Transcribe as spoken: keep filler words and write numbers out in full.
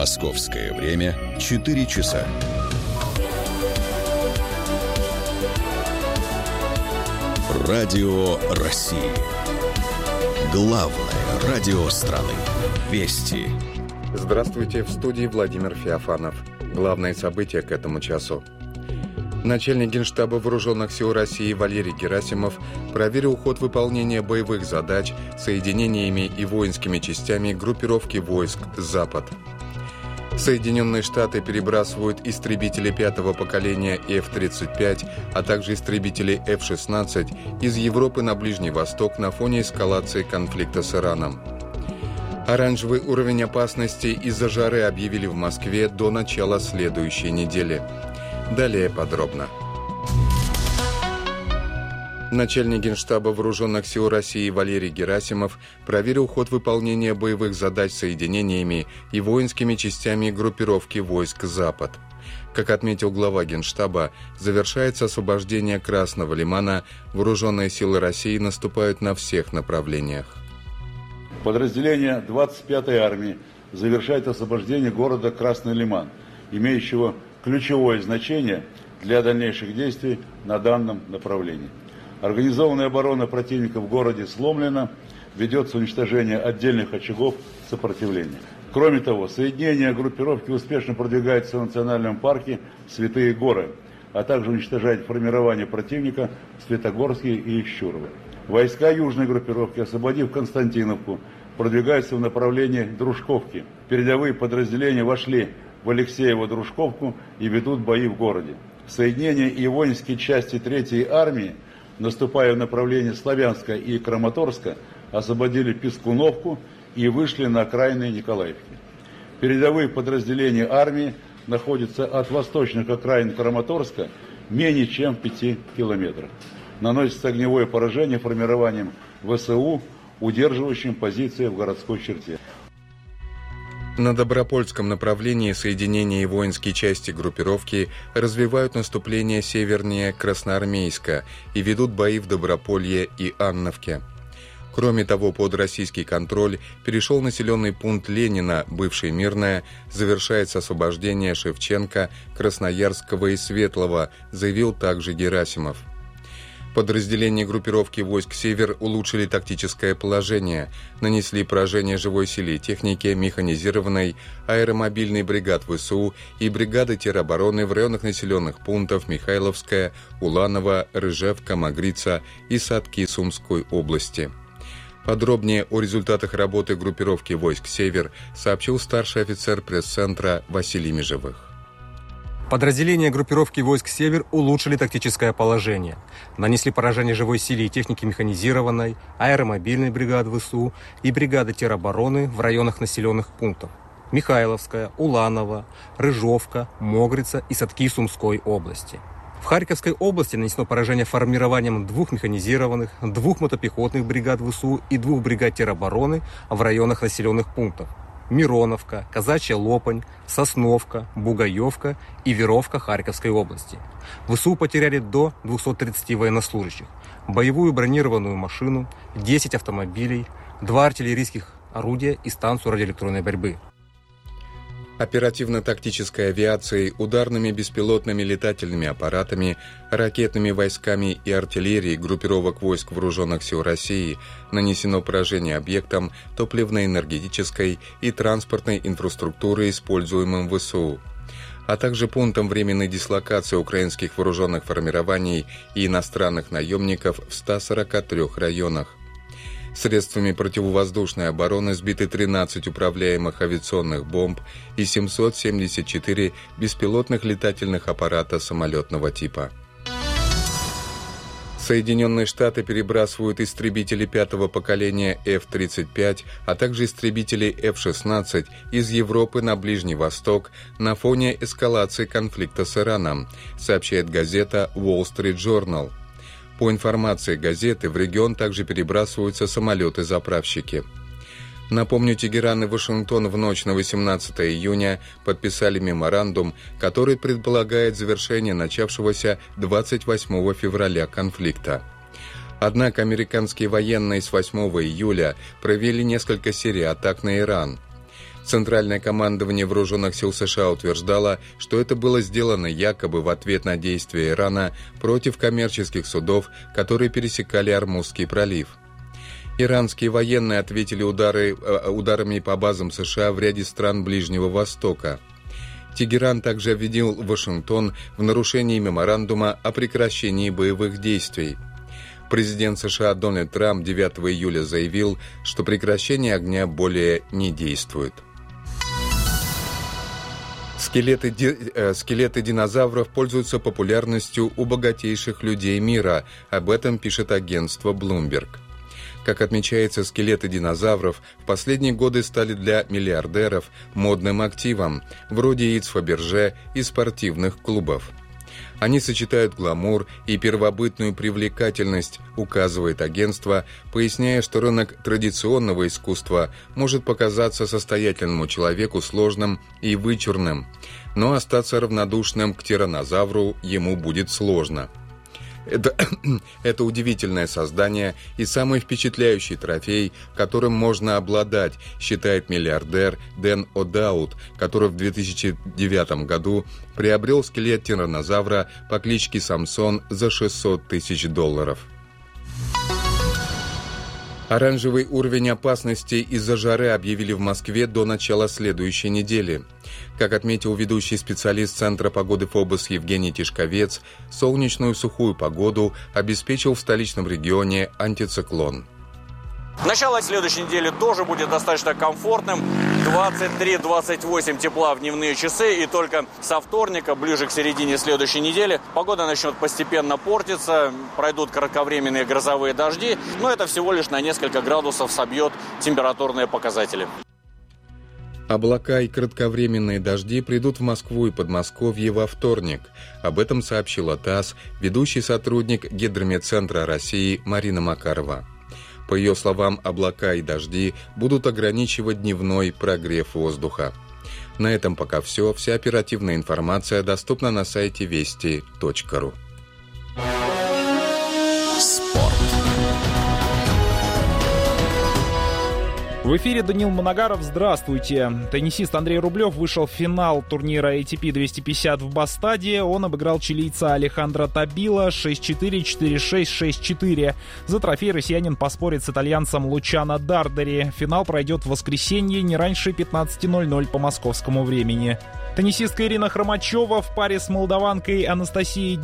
Московское время четыре часа. Радио России. Главное радио страны. Вести. Здравствуйте, в студии Владимир Феофанов. Главные события к этому часу. Начальник Генштаба Вооруженных сил России Валерий Герасимов проверил ход выполнения боевых задач соединениями и воинскими частями группировки войск «Запад». Соединенные Штаты перебрасывают истребители пятого поколения эф тридцать пять, а также истребители эф шестнадцать из Европы на Ближний Восток на фоне эскалации конфликта с Ираном. Оранжевый уровень опасности из-за жары объявили в Москве до начала следующей недели. Далее подробно. Начальник Генштаба Вооруженных сил России Валерий Герасимов проверил ход выполнения боевых задач соединениями и воинскими частями группировки войск «Запад». Как отметил глава Генштаба, завершается освобождение Красного Лимана, вооруженные силы России наступают на всех направлениях. Подразделение двадцать пятой армии завершает освобождение города Красный Лиман, имеющего ключевое значение для дальнейших действий на данном направлении. Организованная оборона противника в городе сломлена, ведется уничтожение отдельных очагов сопротивления. Кроме того, соединение группировки успешно продвигается в национальном парке «Святые горы», а также уничтожает формирование противника в Светогорске и Ищурово. Войска южной группировки, освободив Константиновку, продвигаются в направлении Дружковки. Передовые подразделения вошли в Алексеево-Дружковку и ведут бои в городе. Соединения и воинские части третьей армии, наступая в направлении Славянска и Краматорска, освободили Пискуновку и вышли на окраины Николаевки. Передовые подразделения армии находятся от восточных окраин Краматорска менее чем в пяти километрах. Наносится огневое поражение формированием ВСУ, удерживающим позиции в городской черте. На Добропольском направлении соединения и воинские части группировки развивают наступление севернее Красноармейска и ведут бои в Доброполье и Анновке. Кроме того, под российский контроль перешел населенный пункт Ленина, бывший Мирная, завершается освобождение Шевченко, Красноярского и Светлого, заявил также Герасимов. Подразделения группировки войск «Север» улучшили тактическое положение, нанесли поражение живой силе и технике, механизированной, аэромобильной бригад ВСУ и бригады теробороны в районах населенных пунктов Михайловская, Уланово, Рыжевка, Магрица и Садки Сумской области. Подробнее о результатах работы группировки войск «Север» сообщил старший офицер пресс-центра Василий Межевых. Подразделения группировки войск «Север» улучшили тактическое положение, нанесли поражение живой силе и технике механизированной, аэромобильной бригады ВСУ и бригады теробороны в районах населенных пунктов Михайловская, Уланово, Рыжовка, Могрица и Садки Сумской области. В Харьковской области нанесено поражение формированием двух механизированных, двух мотопехотных бригад ВСУ и двух бригад теробороны в районах населенных пунктов Мироновка, Казачья Лопань, Сосновка, Бугаевка и Веровка Харьковской области. ВСУ потеряли до двухсот тридцати военнослужащих, боевую бронированную машину, десять автомобилей, два артиллерийских орудия и станцию радиоэлектронной борьбы. Оперативно-тактической авиацией, ударными беспилотными летательными аппаратами, ракетными войсками и артиллерией группировок войск Вооруженных сил России нанесено поражение объектам топливно-энергетической и транспортной инфраструктуры, используемым ВСУ, а также пунктам временной дислокации украинских вооруженных формирований и иностранных наемников в ста сорока трёх районах. Средствами противовоздушной обороны сбиты тринадцать управляемых авиационных бомб и семьсот семьдесят четыре беспилотных летательных аппарата самолетного типа. Соединенные Штаты перебрасывают истребители пятого поколения эф тридцать пять, а также истребители эф шестнадцать из Европы на Ближний Восток на фоне эскалации конфликта с Ираном, сообщает газета Wall Street Journal. По информации газеты, в регион также перебрасываются самолеты-заправщики. Напомню, Тегеран и Вашингтон в ночь на восемнадцатое июня подписали меморандум, который предполагает завершение начавшегося двадцать восьмого февраля конфликта. Однако американские военные с восьмого июля провели несколько серий атак на Иран. Центральное командование Вооруженных сил США утверждало, что это было сделано якобы в ответ на действия Ирана против коммерческих судов, которые пересекали Ормузский пролив. Иранские военные ответили удары, э, ударами по базам США в ряде стран Ближнего Востока. Тегеран также обвинил Вашингтон в нарушении меморандума о прекращении боевых действий. Президент США Дональд Трамп девятого июля заявил, что прекращение огня более не действует. Скелеты, ди, э, скелеты динозавров пользуются популярностью у богатейших людей мира. Об этом пишет агентство Bloomberg. Как отмечается, скелеты динозавров в последние годы стали для миллиардеров модным активом, вроде яиц Фаберже и спортивных клубов. Они сочетают гламур и первобытную привлекательность, указывает агентство, поясняя, что рынок традиционного искусства может показаться состоятельному человеку сложным и вычурным, но остаться равнодушным к тираннозавру ему будет сложно. Это, это удивительное создание и самый впечатляющий трофей, которым можно обладать, считает миллиардер Дэн О'Даут, который в две тысячи девятом году приобрел скелет тираннозавра по кличке Самсон за шестьсот тысяч долларов. Оранжевый уровень опасности из-за жары объявили в Москве до начала следующей недели. Как отметил ведущий специалист Центра погоды ФОБОС Евгений Тишковец, солнечную сухую погоду обеспечил в столичном регионе антициклон. Начало следующей недели тоже будет достаточно комфортным. двадцать три - двадцать восемь тепла в дневные часы. И только со вторника, ближе к середине следующей недели, погода начнет постепенно портиться. Пройдут кратковременные грозовые дожди. Но это всего лишь на несколько градусов собьет температурные показатели. Облака и кратковременные дожди придут в Москву и Подмосковье во вторник. Об этом сообщила ТАСС ведущий сотрудник Гидрометцентра России Марина Макарова. По ее словам, облака и дожди будут ограничивать дневной прогрев воздуха. На этом пока все. Вся оперативная информация доступна на сайте вести точка ру. Спорт. В эфире Даниил Моногаров. Здравствуйте. Теннисист Андрей Рублев вышел в финал турнира эй ти пи двести пятьдесят в Бастаде. Он обыграл чилийца Алехандро Табила шесть четыре, четыре шесть, шесть четыре. За трофей россиянин поспорит с итальянцем Лучано Дардери. Финал пройдет в воскресенье не раньше пятнадцати ноль-ноль по московскому времени. Теннисистка Ирина Хромачева в паре с молдаванкой Анастасией